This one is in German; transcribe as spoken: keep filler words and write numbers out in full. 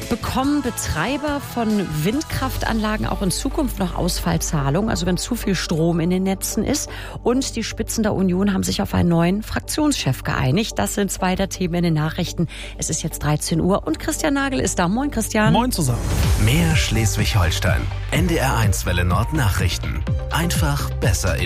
Bekommen Betreiber von Windkraftanlagen auch in Zukunft noch Ausfallzahlungen, also wenn zu viel Strom in den Netzen ist? Und die Spitzen der Union haben sich auf einen neuen Fraktionschef geeinigt. Das sind zwei der Themen in den Nachrichten. Es ist jetzt dreizehn Uhr und Christian Nagel ist da. Moin Christian. Moin zusammen. Mehr Schleswig-Holstein. N D R eins Welle Nord Nachrichten. Einfach besser informiert.